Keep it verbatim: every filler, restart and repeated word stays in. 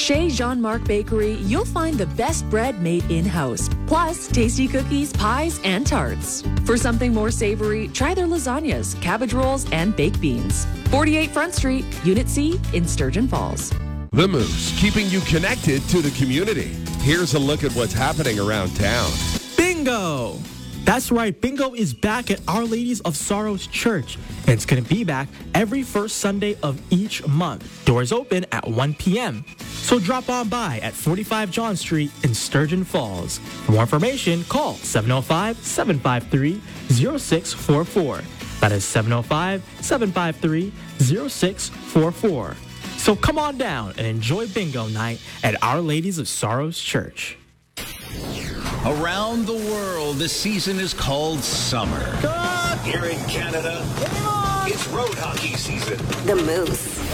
Chez Jean-Marc Bakery, you'll find the best bread made in-house, plus tasty cookies, pies, and tarts. For something more savory, try their lasagnas, cabbage rolls, and baked beans. forty-eight Front Street, Unit C in Sturgeon Falls. The Moose, keeping you connected to the community. Here's a look at what's happening around town. Bingo! That's right, Bingo is back at Our Ladies of Sorrows Church. And it's going to be back every first Sunday of each month. Doors open at one p.m. So drop on by at forty-five John Street in Sturgeon Falls. For more information, call seven oh five, seven five three, oh six four four. That is seven oh five, seven five three, oh six four four. So come on down and enjoy Bingo Night at Our Ladies of Sorrows Church. Around the world, the season is called summer. Here in Canada, it's road hockey season. The Moose.